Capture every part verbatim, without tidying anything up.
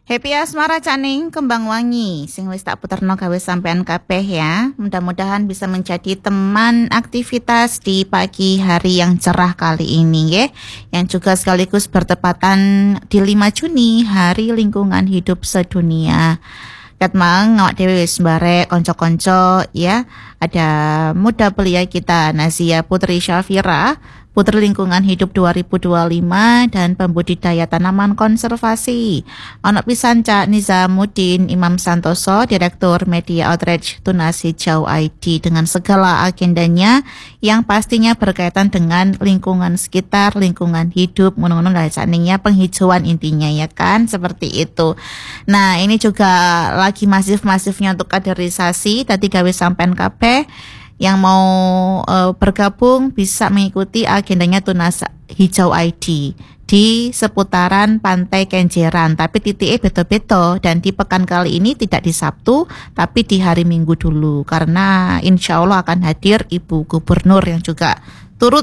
Happy asmara caning kembang wangi sing wis tak puterno gawe sampean kabeh ya. Mudah-mudahan bisa menjadi teman aktivitas di pagi hari yang cerah kali ini ya. Yang juga sekaligus bertepatan di lima Juni, Hari Lingkungan Hidup Sedunia. Kat mang ngawak dhewe wis barek kanca-kanca ya. Ada muda belia kita Nazia Putri Syafira, Putri Lingkungan Hidup dua ribu dua puluh lima dan pembudidaya tanaman konservasi. Ono pisan Cak Nizamuddin Imam Santoso, Direktur Media Outreach Tunas Hijau I D dengan segala agendanya yang pastinya berkaitan dengan lingkungan sekitar, lingkungan hidup, ngono-ngono lah sakningnya penghijauan intinya ya kan, seperti itu. Nah, ini juga lagi masif-masifnya untuk kaderisasi, tadi gawe sampean kabeh. Yang mau uh, bergabung bisa mengikuti agendanya Tunas Hijau I D di seputaran Pantai Kenjeran, tapi titiknya beto-beto, dan di pekan kali ini tidak di Sabtu tapi di hari Minggu dulu karena insya Allah akan hadir Ibu Gubernur yang juga turut.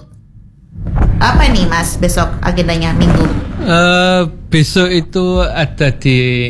Apa nih Mas besok agendanya Minggu? Uh, besok itu ada di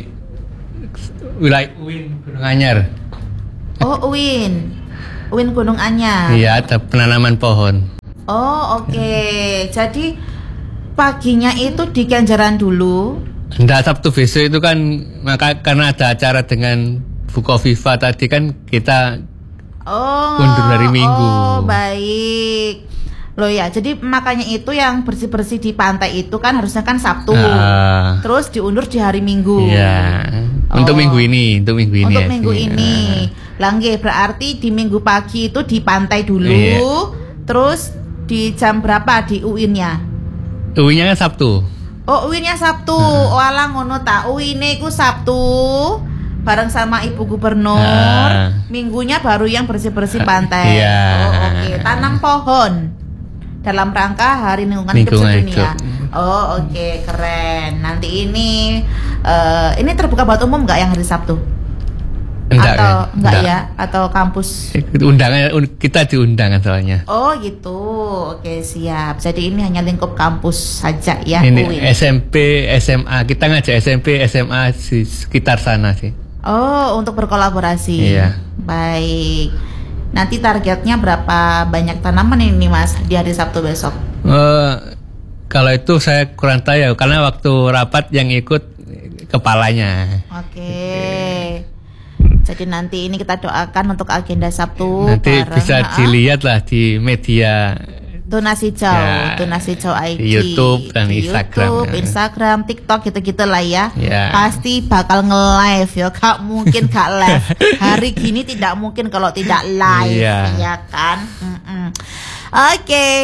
wilayah U I N Gunung Anyar. Oh, U I N U I N Gunung Anyar. Iya, ada penanaman pohon. Oh, oke. Okay. Jadi paginya itu di Kenjeran dulu. Nggak, Sabtu besok itu kan maka karena ada acara dengan Bukoviva tadi kan kita oh, undur dari Minggu. Oh, baik. Loh ya, jadi makanya itu yang bersih-bersih di pantai itu kan harusnya kan Sabtu. Uh, Terus diundur di hari Minggu. Iya. Oh. Untuk minggu ini, untuk minggu ini. Untuk minggu ini. Langge berarti di minggu pagi itu di pantai dulu. Iya. Terus di jam berapa di U I N-nya? U I N-nya kan Sabtu. Oh, U I N-nya Sabtu. Uh. Oh, alah ngono ta. U I N-nya iku Sabtu bareng sama Ibu Gubernur. Uh. Minggunya baru yang bersih-bersih pantai. Iya. Oh, oke. Okay. Tanam pohon dalam rangka Hari Lingkungan Hidup Sedunia. Oh, oke, okay, keren. Nanti ini uh, ini terbuka buat umum nggak yang hari Sabtu? Enggak, atau ya? enggak ya? Atau kampus? Undangan kita diundang soalnya. Oh, gitu. Oke, siap. Jadi ini hanya lingkup kampus saja ya. Ini U I N. S M P, S M A. Kita ngajak S M P, S M A di sekitar sana sih. Oh, untuk berkolaborasi. Iya. Baik. Nanti targetnya berapa banyak tanaman ini Mas di hari Sabtu besok? Uh, kalau itu saya kurang tahu ya, karena waktu rapat yang ikut kepalanya. Oke. Okay. Jadi nanti ini kita doakan untuk agenda Sabtu. Nanti bareng, bisa ha? dilihat lah di media Tunas Hijau, ya, Tunas Hijau I D, di YouTube dan di Instagram, YouTube, ya. Instagram, TikTok gitu-gitu lah ya. ya. Pasti bakal nge-live ya, gak mungkin gak live. Hari gini tidak mungkin kalau tidak live, ya, ya kan. Mm-mm. Oke. Okay.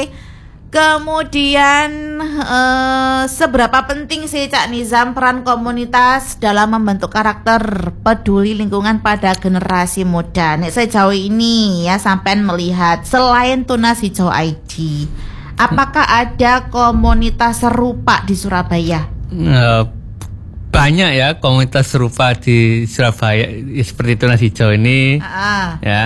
Kemudian eh, seberapa penting sih Cak Nizam peran komunitas dalam membentuk karakter peduli lingkungan pada generasi muda? Nek sejauh ini ya sampean melihat selain Tunas Hijau I D, apakah ada komunitas serupa di Surabaya? Uh, banyak ya komunitas serupa di Surabaya seperti Tunas Hijau ini. Ah. Ya.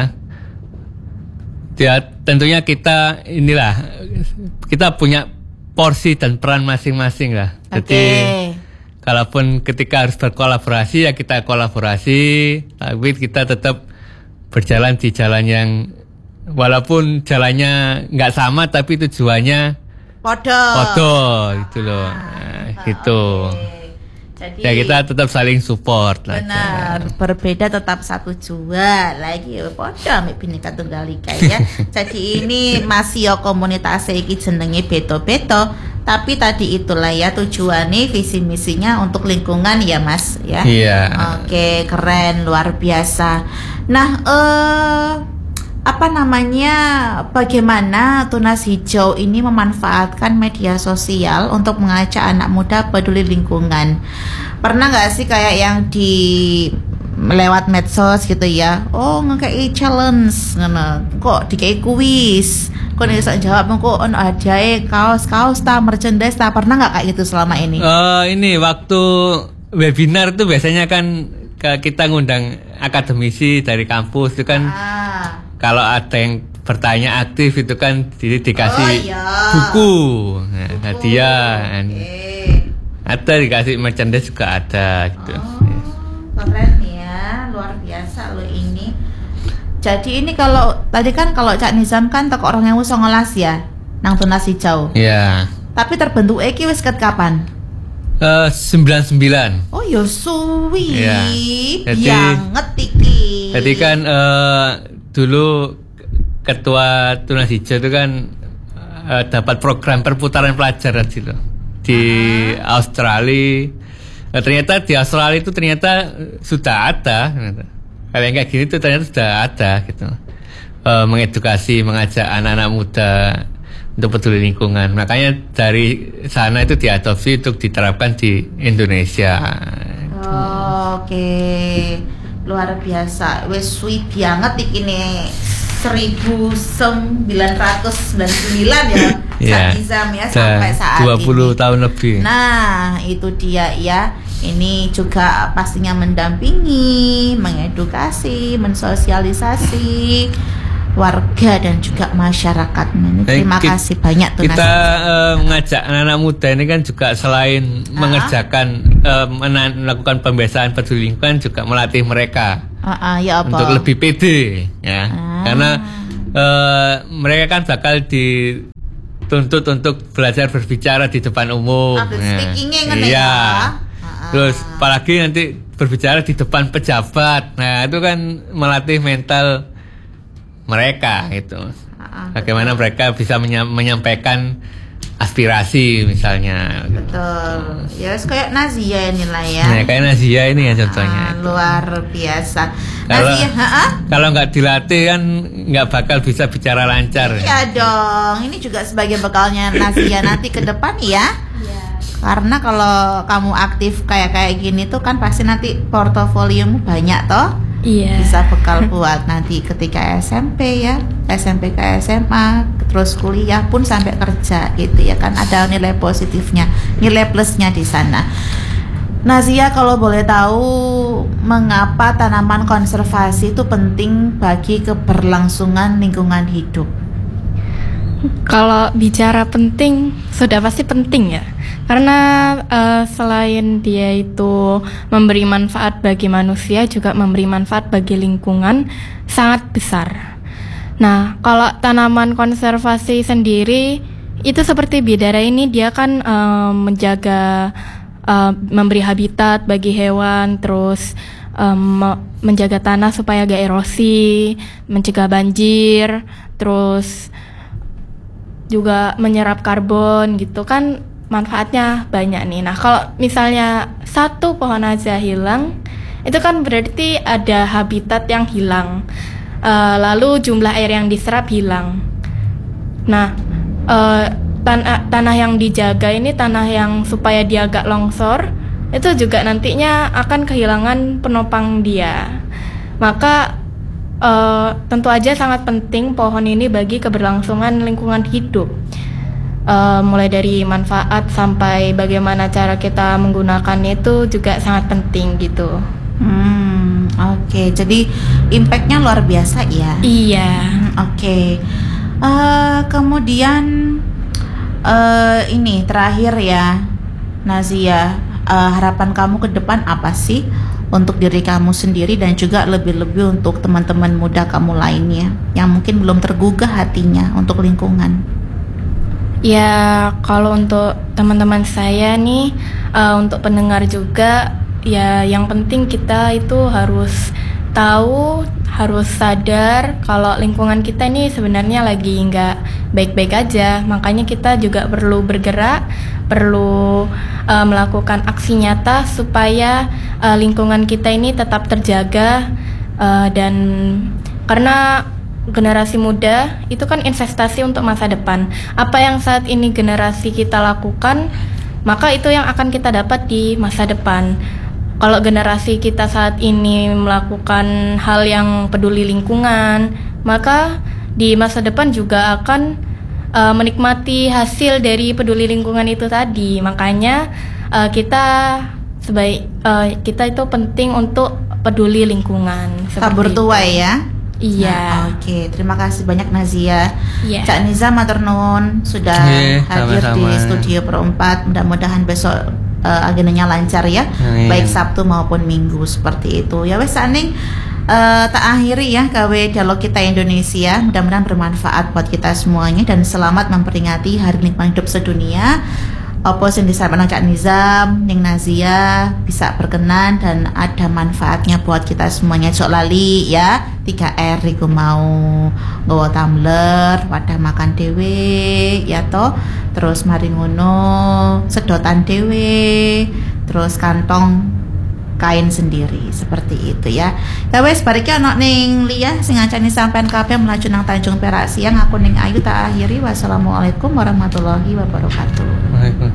Ya tentunya kita inilah kita punya porsi dan peran masing-masing lah. Okay. Jadi kalaupun ketika harus berkolaborasi ya kita kolaborasi, tapi kita tetap berjalan di jalan yang walaupun jalannya nggak sama tapi tujuannya podo. Podo gitu loh. Nah, gitu. Okay. Jadi, ya kita tetap saling support lah. Benar, berbeda tetap satu jua lagi podo ambek Bhinneka Tunggal Ika ya. Jadi ini masih ya komunitas iki jenenge beto-beto, tapi tadi itulah ya tujuannya visi misinya untuk lingkungan ya Mas ya. Iya. Oke, keren, luar biasa. Nah, eh apa namanya, bagaimana Tunas Hijau ini memanfaatkan media sosial untuk mengajak anak muda peduli lingkungan? Pernah nggak sih kayak yang di lewat medsos gitu ya? Oh, ngekei challenge, ngono. Kok dikei kuis? Kok nih bisa jawab kok on ajae kaos-kaos ta, merchandise ta? Pernah nggak kayak gitu selama ini? Oh, ini waktu webinar itu biasanya kan kita ngundang akademisi dari kampus itu kan. Ah. Kalau ada yang bertanya aktif itu kan di, dikasih oh, iya. buku, nah, buku. hadiah. Okay. Ada dikasih merchandise juga ada gitu. Oh, keren ya, luar biasa lo ini. Jadi ini kalau tadi kan kalau Cak Nizam kan toko orang yang usah ngolas ya, nang tunas hijau. Iya. Tapi terbentuk iki wis ket kapan? Uh, sembilan puluh sembilan. Oh ya suwi. Iya. Jadi, banget iki. Jadi kan uh, dulu ketua tunas hijau itu kan uh, dapat program perputaran pelajar gitu di uh-huh. Australia. Nah, ternyata di Australia itu ternyata sudah ada. Kalau yang kayak gini tuh ternyata sudah ada gitu. Uh, mengedukasi, mengajak anak-anak muda untuk peduli lingkungan. Makanya dari sana itu diadopsi untuk diterapkan di Indonesia. Oh, Oke, okay. Luar biasa. Wes suwi banget iki nih. seribu sembilan ratus sembilan puluh sembilan ya, yeah. Cak Nizam ya sampai saat dua puluh ini. Tahun lebih. Nah, itu dia ya. Ini juga pastinya mendampingi, mengedukasi, mensosialisasi warga dan juga masyarakat. Terima kita, kasih banyak tuh. Kita uh, mengajak anak-anak muda ini kan juga selain uh-huh. mengerjakan uh, melakukan pembiasaan peduli lingkungan juga melatih mereka uh-uh, ya apa? Untuk lebih pede ya. Uh. Karena uh, mereka kan bakal dituntut untuk belajar berbicara di depan umum. Public ya. Speakingnya kan iya. Ya. Uh-uh. Terus apalagi nanti berbicara di depan pejabat. Nah, itu kan melatih mental mereka itu. Uh-uh. Bagaimana mereka bisa menya- menyampaikan aspirasi misalnya. Betul. Ya kayak Nazia ini lah ya. Nah, kayak Nazia ini ya contohnya. Ah, luar biasa. Kalau, Nazia, ha-ha? Kalau nggak dilatih kan nggak bakal bisa bicara lancar. Iya dong. Ini juga sebagai bekalnya Nazia nanti ke depan ya. Iya. Karena kalau kamu aktif kayak kayak gini tuh kan pasti nanti portofoliomu banyak toh. Iya. Bisa bekal buat nanti ketika S M P ya, S M P ke S M A, terus kuliah pun sampai kerja gitu ya kan, ada nilai positifnya, nilai plusnya di sana. Nazia, kalau boleh tahu mengapa tanaman konservasi itu penting bagi keberlangsungan lingkungan hidup? Kalau bicara penting, sudah pasti penting ya. Karena uh, selain dia itu memberi manfaat bagi manusia, juga memberi manfaat bagi lingkungan sangat besar. Nah, kalau tanaman konservasi sendiri itu seperti bidara ini, dia kan uh, menjaga, uh, memberi habitat bagi hewan, terus um, menjaga tanah supaya gak erosi, mencegah banjir, terus juga menyerap karbon gitu kan. Manfaatnya banyak nih. Nah, kalau misalnya satu pohon aja hilang, itu kan berarti ada habitat yang hilang. Uh, lalu jumlah air yang diserap hilang. Nah, uh, tan- tanah yang dijaga ini tanah yang supaya dia agak longsor, itu juga nantinya akan kehilangan penopang dia. Maka uh, tentu aja sangat penting pohon ini bagi keberlangsungan lingkungan hidup. Uh, mulai dari manfaat sampai bagaimana cara kita menggunakannya itu juga sangat penting gitu. Hmm, oke. Okay. Jadi impactnya luar biasa ya. Iya. Hmm, oke. Okay. Uh, kemudian uh, ini terakhir ya, Nazia. Uh, harapan kamu ke depan apa sih untuk diri kamu sendiri dan juga lebih-lebih untuk teman-teman muda kamu lainnya yang mungkin belum tergugah hatinya untuk lingkungan? Ya, kalau untuk teman-teman saya nih, uh, untuk pendengar juga, ya yang penting kita itu harus tahu, harus sadar kalau lingkungan kita ini sebenarnya lagi nggak baik-baik aja. Makanya kita juga perlu bergerak, perlu uh, melakukan aksi nyata supaya uh, lingkungan kita ini tetap terjaga, uh, dan karena generasi muda itu kan investasi untuk masa depan. Apa yang saat ini generasi kita lakukan, maka itu yang akan kita dapat di masa depan. Kalau generasi kita saat ini melakukan hal yang peduli lingkungan, maka di masa depan juga akan uh, menikmati hasil dari peduli lingkungan itu tadi. Makanya uh, kita sebaik uh, kita itu penting untuk peduli lingkungan. Tabur tuai ya. Iya. Nah, Oke, okay. Terima kasih banyak Nazia. Yeah. Cak Nizam matur nuwun sudah yeah, hadir sama-sama. Di studio Pro empat. Mudah-mudahan besok uh, agendanya lancar ya, Amin. Baik Sabtu maupun Minggu seperti itu. Ya wes aning uh, tak akhiri ya gawe dialog kita Indonesia. Mudah-mudahan bermanfaat buat kita semuanya dan selamat memperingati Hari Lingkungan Hidup Sedunia. Apa sing disampaikan Cak Nizam, Ning Nazia bisa berkenan dan ada manfaatnya buat kita semuanya. Sok lali ya, tiga R iku mau nggawa tumbler, wadah makan dhewe ya toh. Terus mari ngono sedotan dhewe, terus kantong kain sendiri seperti itu ya. Ya wes bariki ana ning Lia sing ngancani sampean kabeh melaju nang Tanjung Perak Siang. Aku ning Ayu tak akhiri. Wassalamualaikum warahmatullahi wabarakatuh. Waalaikumsalam.